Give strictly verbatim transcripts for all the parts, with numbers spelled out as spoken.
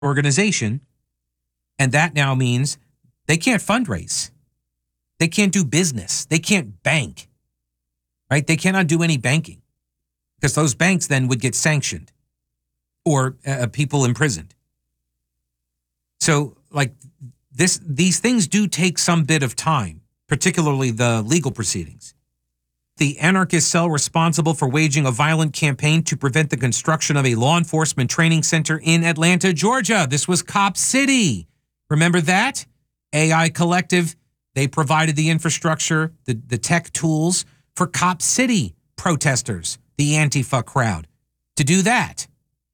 organization, and that now means they can't fundraise. They can't do business. They can't bank, right? They cannot do any banking because those banks then would get sanctioned or uh, people imprisoned. So, like, this, these things do take some bit of time, particularly the legal proceedings. The anarchist cell responsible for waging a violent campaign to prevent the construction of a law enforcement training center in Atlanta, Georgia. This was Cop City. Remember that? A I Collective, they provided the infrastructure, the, the tech tools for Cop City protesters, the Antifa crowd, to do that.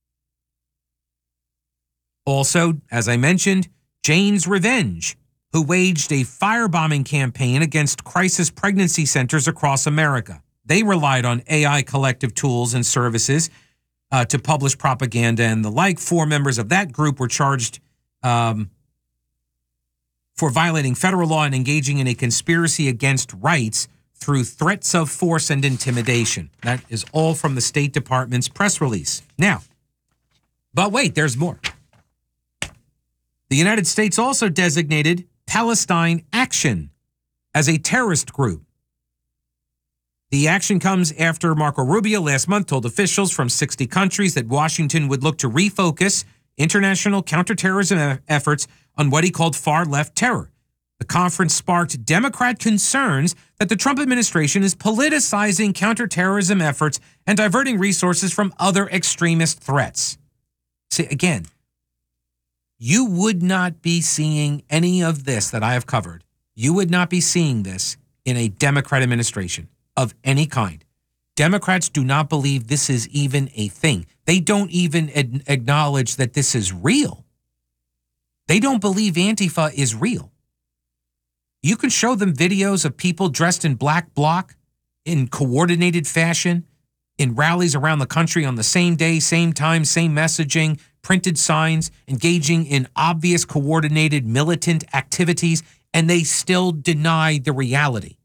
Also, as I mentioned, Jane's Revenge, who waged a firebombing campaign against crisis pregnancy centers across America. They relied on A I Collective tools and services uh, to publish propaganda and the like. Four members of that group were charged um, for violating federal law and engaging in a conspiracy against rights through threats of force and intimidation. That is all from the State Department's press release. Now, but wait, there's more. The United States also designated Palestine Action as a terrorist group. The action comes after Marco Rubio last month told officials from sixty countries that Washington would look to refocus international counterterrorism efforts on what he called far-left terror. The conference sparked Democrat concerns that the Trump administration is politicizing counterterrorism efforts and diverting resources from other extremist threats. See, again, you would not be seeing any of this that I have covered. You would not be seeing this in a Democrat administration of any kind. Democrats do not believe this is even a thing. They don't even ad- acknowledge that this is real. They don't believe Antifa is real. You can show them videos of people dressed in black bloc in coordinated fashion in rallies around the country on the same day, same time, same messaging, printed signs, engaging in obvious coordinated militant activities, and they still deny the reality.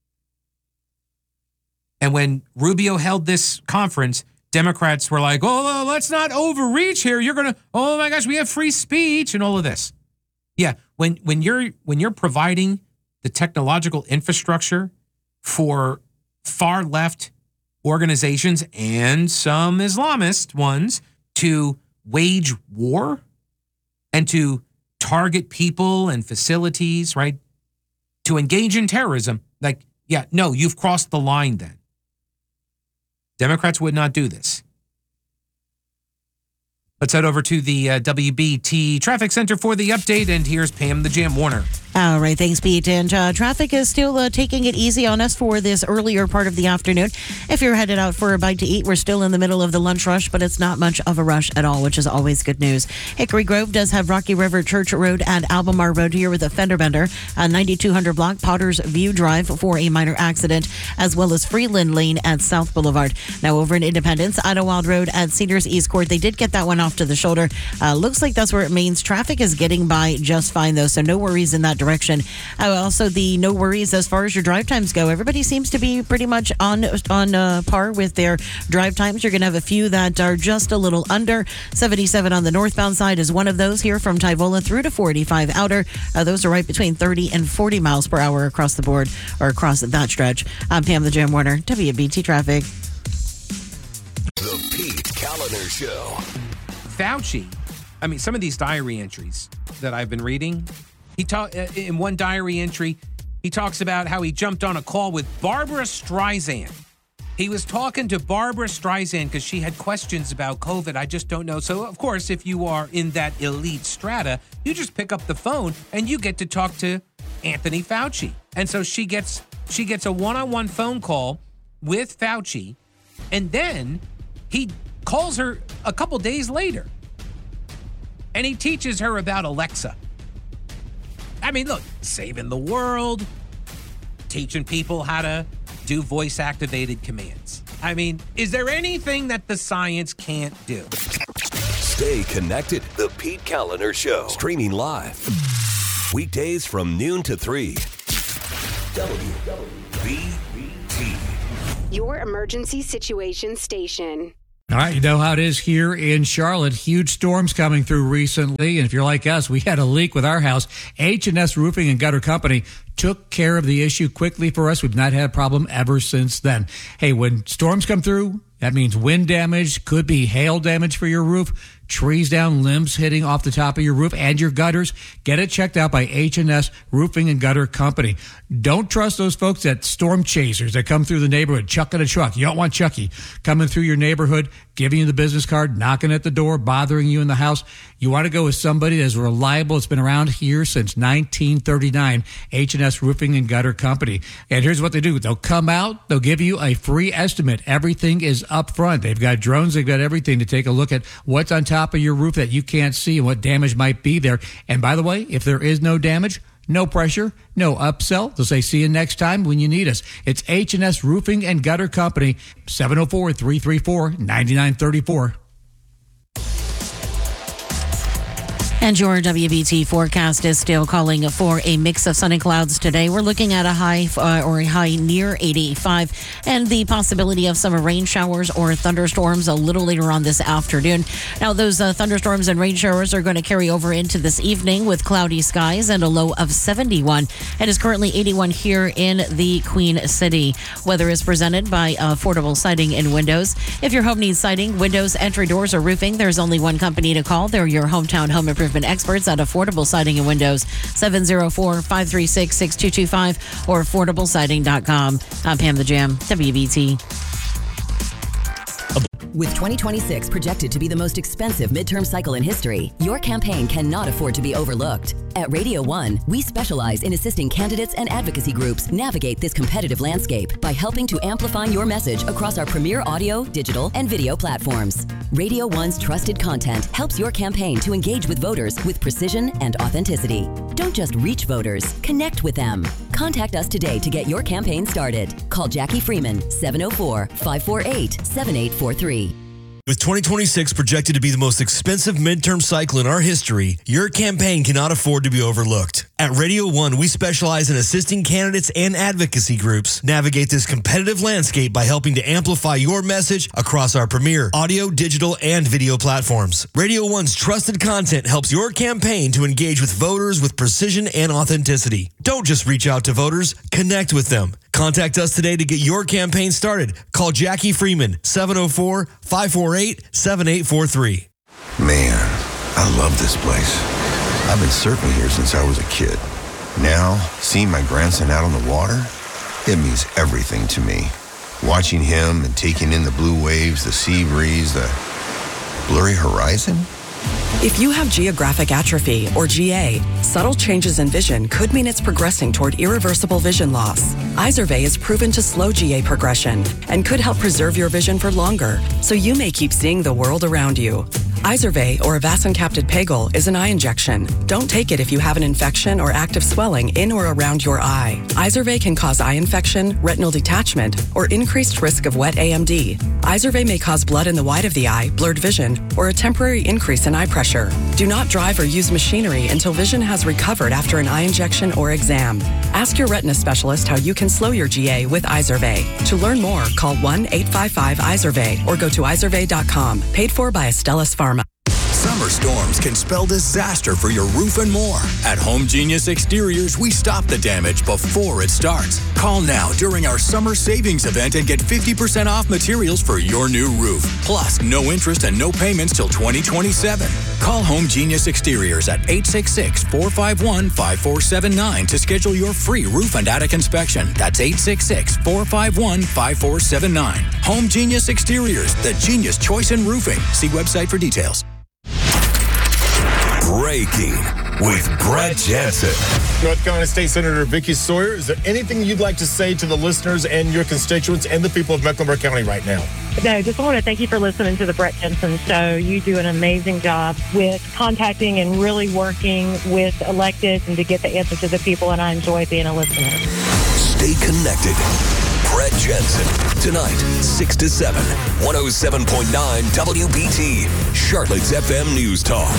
And when Rubio held this conference, Democrats were like, oh, let's not overreach here. You're going to, oh my gosh, we have free speech and all of this. Yeah, when when you're when you're providing the technological infrastructure for far left organizations and some Islamist ones to wage war and to target people and facilities, right? To engage in terrorism, like, yeah, no, you've crossed the line then. Democrats would not do this. Let's head over to the uh, W B T Traffic Center for the update, and here's Pam the Jam Warner. All right, thanks, Pete. And uh, traffic is still uh, taking it easy on us for this earlier part of the afternoon. If you're headed out for a bite to eat, we're still in the middle of the lunch rush, but it's not much of a rush at all, which is always good news. Hickory Grove does have Rocky River Church Road and Albemarle Road here with a fender bender. Uh, ninety-two hundred block Potter's View Drive for a minor accident, as well as Freeland Lane at South Boulevard. Now over in Independence, Idlewild Road at Cedars East Court. They did get that one off to the shoulder. Uh, looks like that's where it means traffic is getting by just fine, though, so no worries in that direction. Uh, also, the no worries as far as your drive times go. Everybody seems to be pretty much on on uh, par with their drive times. You're going to have a few that are just a little under. seventy-seven on the northbound side is one of those here from Tyvola through to forty-five outer. Uh, those are right between thirty and forty miles per hour across the board or across that stretch. I'm Pam the Jam Warner, W B T Traffic. The Pete Kaliner Show. Fauci, I mean, some of these diary entries that I've been reading, he ta- in one diary entry, he talks about how he jumped on a call with Barbara Streisand. He was talking to Barbara Streisand because she had questions about COVID. I just don't know. So, of course, if you are in that elite strata, you just pick up the phone and you get to talk to Anthony Fauci. And so she gets she gets a one-on-one phone call with Fauci, and then he calls her a couple days later, and he teaches her about Alexa. I mean, look, saving the world, teaching people how to do voice-activated commands. I mean, is there anything that the science can't do? Stay connected. The Pete Kaliner Show. Streaming live. Weekdays from noon to three. W B T. Your emergency situation station. All right, you know how it is here in Charlotte. Huge storms coming through recently. And if you're like us, we had a leak with our house. H and S Roofing and Gutter Company took care of the issue quickly for us. We've not had a problem ever since then. Hey, when storms come through, that means wind damage, could be hail damage for your roof, trees down, limbs hitting off the top of your roof and your gutters. Get it checked out by H and S Roofing and Gutter Company. Don't trust those folks at storm chasers that come through the neighborhood, chucking a truck. You don't want Chucky coming through your neighborhood, giving you the business card, knocking at the door, bothering you in the house. You want to go with somebody that's reliable. It's been around here since nineteen thirty-nine, H and S Roofing and Gutter Company. And here's what they do. They'll come out. They'll give you a free estimate. Everything is up front. They've got drones. They've got everything to take a look at what's on top of your roof that you can't see and what damage might be there. And by the way, if there is no damage, no pressure, no upsell. They'll say, see you next time when you need us. It's H and S Roofing and Gutter Company, seven oh four, three three four, nine nine three four. And your W B T forecast is still calling for a mix of sun and clouds today. We're looking at a high uh, or a high near eighty-five and the possibility of some rain showers or thunderstorms a little later on this afternoon. Now, those uh, thunderstorms and rain showers are going to carry over into this evening with cloudy skies and a low of seventy-one. It is currently eighty-one here in the Queen City. Weather is presented by Affordable Siding and Windows. If your home needs siding, windows, entry doors, or roofing, there's only one company to call. They're your hometown home improvement experts at Affordable Siding and Windows, seven oh four, five three six, six two two five or affordable siding dot com. I'm Pam the Jam, W B T. With twenty twenty-six projected to be the most expensive midterm cycle in history, your campaign cannot afford to be overlooked. At Radio One, we specialize in assisting candidates and advocacy groups navigate this competitive landscape by helping to amplify your message across our premier audio, digital, and video platforms. Radio One's trusted content helps your campaign to engage with voters with precision and authenticity. Don't just reach voters, connect with them. Contact us today to get your campaign started. Call Jackie Freeman, seven oh four, five four eight, seven eight four three. With twenty twenty-six projected to be the most expensive midterm cycle in our history, your campaign cannot afford to be overlooked. At Radio One, we specialize in assisting candidates and advocacy groups navigate this competitive landscape by helping to amplify your message across our premier audio, digital, and video platforms. Radio One's trusted content helps your campaign to engage with voters with precision and authenticity. Don't just reach out to voters, connect with them. Contact us today to get your campaign started. Call Jackie Freeman, seven oh four, five four eight, seven eight four three. Man, I love this place. I've been surfing here since I was a kid. Now, seeing my grandson out on the water, it means everything to me. Watching him and taking in the blue waves, the sea breeze, the blurry horizon. If you have geographic atrophy, or G A, subtle changes in vision could mean it's progressing toward irreversible vision loss. Izervay is proven to slow G A progression and could help preserve your vision for longer, so you may keep seeing the world around you. Izervay, or avacincaptad pegol, is an eye injection. Don't take it if you have an infection or active swelling in or around your eye. Izervay can cause eye infection, retinal detachment, or increased risk of wet A M D. Izervay may cause blood in the white of the eye, blurred vision, or a temporary increase in eye pressure. Do not drive or use machinery until vision has recovered after an eye injection or exam. Ask your retina specialist how you can slow your G A with Izervay. To learn more, call one eight five five Izervay or go to izervay dot com. Paid for by Astellas Pharma. Summer storms can spell disaster for your roof and more. At Home Genius Exteriors, we stop the damage before it starts. Call now during our summer savings event and get fifty percent off materials for your new roof. Plus, no interest and no payments till twenty twenty-seven. Call Home Genius Exteriors at eight six six, four five one, five four seven nine to schedule your free roof and attic inspection. That's eight six six, four five one, five four seven nine. Home Genius Exteriors, the genius choice in roofing. See website for details. Breaking with Brett Jensen. North Carolina State Senator Vicky Sawyer, is there anything you'd like to say to the listeners and your constituents and the people of Mecklenburg County right now? No, just want to thank you for listening to the Brett Jensen Show. You do an amazing job with contacting and really working with electeds and to get the answer to the people, and I enjoy being a listener. Stay connected. Brett Jensen, tonight, six to seven, one oh seven point nine W B T, Charlotte's F M News Talk.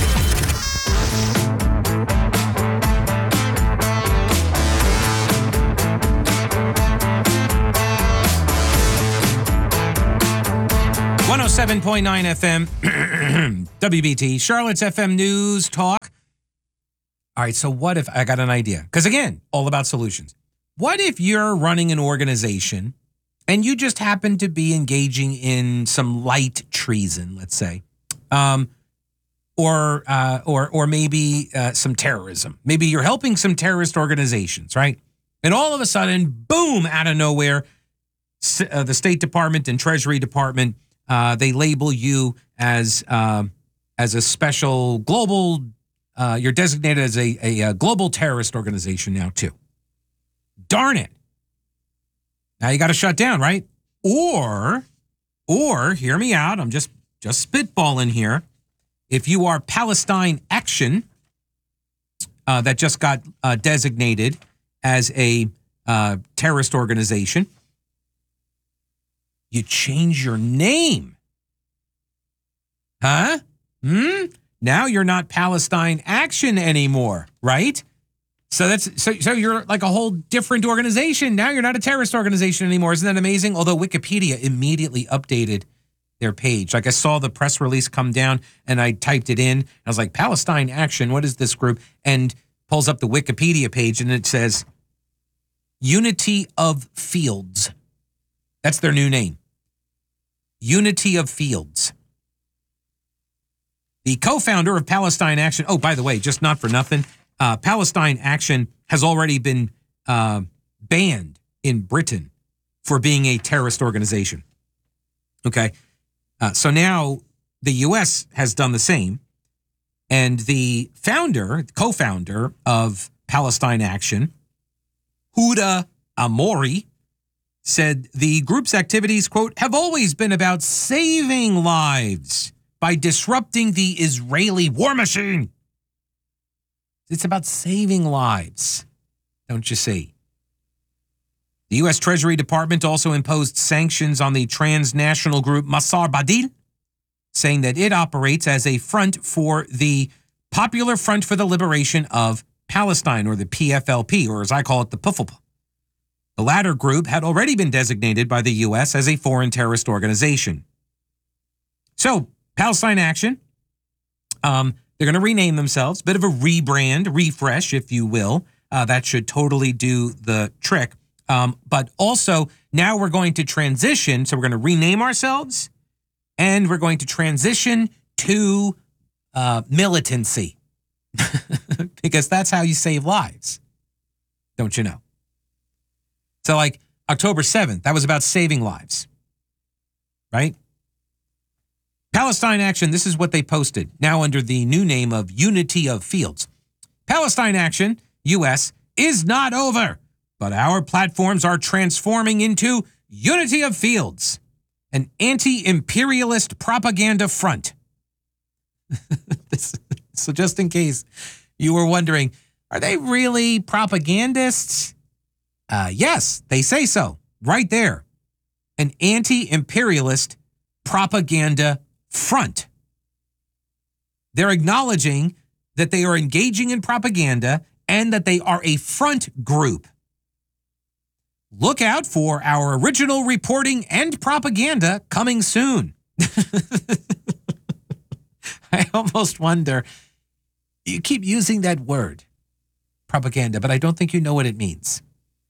one oh seven point nine F M, W B T, Charlotte's F M News Talk. All right, so what if I got an idea? Because again, all about solutions. What if you're running an organization and you just happen to be engaging in some light treason, let's say, um, or uh, or or maybe uh, some terrorism. Maybe you're helping some terrorist organizations, right? And all of a sudden, boom, out of nowhere, uh, the State Department and Treasury Department, uh, they label you as uh, as a special global. Uh, you're designated as a, a, a global terrorist organization now too. Darn it! Now you got to shut down, right? Or, or hear me out. I'm just just spitballing here. If you are Palestine Action, uh, that just got uh, designated as a uh, terrorist organization, you change your name. Huh? Hmm? Now you're not Palestine Action anymore, right? So that's so so you're like a whole different organization. Now you're not a terrorist organization anymore. Isn't that amazing? Although Wikipedia immediately updated their page. Like I saw the press release come down and I typed it in. I was like, Palestine Action, what is this group? And pulls up the Wikipedia page and it says Unity of Fields. That's their new name. Unity of Fields. The co-founder of Palestine Action, oh, by the way, just not for nothing, uh, Palestine Action has already been uh, banned in Britain for being a terrorist organization. Okay, uh, so now the U S has done the same, and the founder, co-founder of Palestine Action, Huda Amori, said the group's activities, quote, have always been about saving lives by disrupting the Israeli war machine. It's about saving lives, don't you see? The U S Treasury Department also imposed sanctions on the transnational group Masar Badil, saying that it operates as a front for the Popular Front for the Liberation of Palestine, or the P F L P, or as I call it, the P F L P. The latter group had already been designated by the U S as a foreign terrorist organization. So, Palestine Action, um, they're going to rename themselves, bit of a rebrand, refresh, if you will. Uh, that should totally do the trick. Um, but also, now we're going to transition. So we're going to rename ourselves, and we're going to transition to uh, militancy. Because that's how you save lives. Don't you know? So like October seventh, that was about saving lives. Right? Palestine Action, this is what they posted, now under the new name of Unity of Fields. Palestine Action, U S, is not over, but our platforms are transforming into Unity of Fields, an anti-imperialist propaganda front. So just in case you were wondering, are they really propagandists? Uh, yes, they say so, right there. An anti-imperialist propaganda front. They're acknowledging that they are engaging in propaganda and that they are a front group. Look out for our original reporting and propaganda coming soon. I almost wonder, you keep using that word, propaganda, but I don't think you know what it means.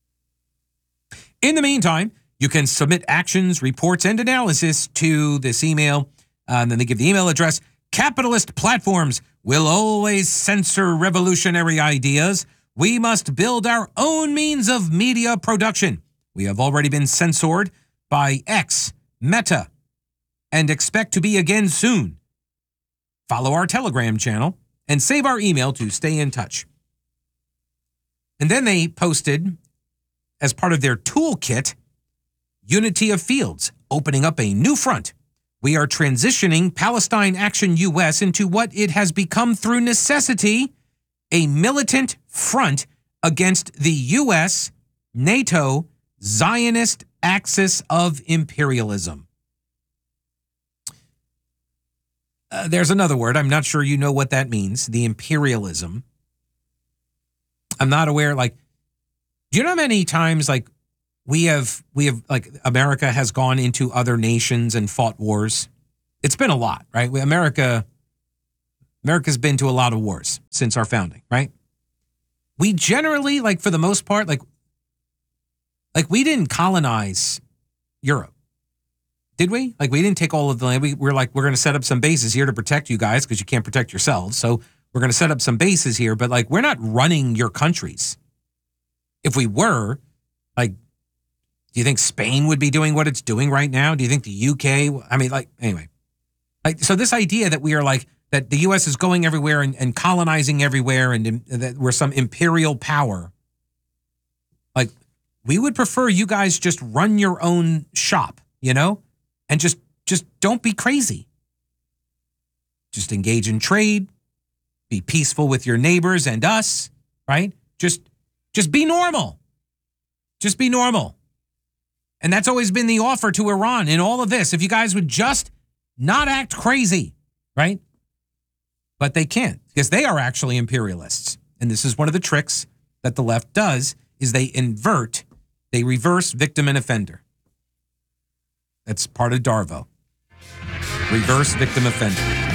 In the meantime, you can submit actions, reports, and analysis to this email. Uh, and then they give the email address. Capitalist platforms will always censor revolutionary ideas. We must build our own means of media production. We have already been censored by X, Meta, and expect to be again soon. Follow our Telegram channel and save our email to stay in touch. And then they posted, as part of their toolkit, Unity of Fields, opening up a new front. We are transitioning Palestine Action U S into what it has become through necessity, a militant front against the U S, NATO, Zionist axis of imperialism. Uh, there's another word. I'm not sure you know what that means, the imperialism. I'm not aware, like, do you know how many times, like, we have, we have, like, America has gone into other nations and fought wars? it's been a lot, right? America, America's been to a lot of wars since our founding, right? We generally, like for the most part, like, like we didn't colonize Europe, did we? Like we didn't take all of the land. We were like, we're going to set up some bases here to protect you guys because you can't protect yourselves. So we're going to set up some bases here, but like we're not running your countries. If we were, like, do you think Spain would be doing what it's doing right now? Do you think the U K? I mean, like, anyway. Like, so this idea that we are like, that the U S is going everywhere and, and colonizing everywhere and, and that we're some imperial power. Like, we would prefer you guys just run your own shop, you know? And just, just don't be crazy. Just engage in trade. Be peaceful with your neighbors and us, right? Just, just be normal. Just be normal. And that's always been the offer to Iran in all of this. If you guys would just not act crazy, right? But they can't because they are actually imperialists. And this is one of the tricks that the left does is they invert, they reverse victim and offender. That's part of DARVO. Reverse victim offender.